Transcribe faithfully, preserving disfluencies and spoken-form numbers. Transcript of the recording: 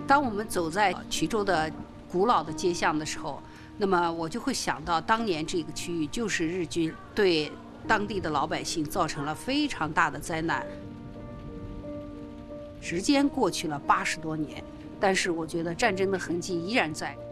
当我们走在衢州的古老的街巷的时候，那么我就会想到，当年这个区域就是日军对当地的老百姓造成了非常大的灾难。时间过去了八十多年，但是我觉得战争的痕迹依然在。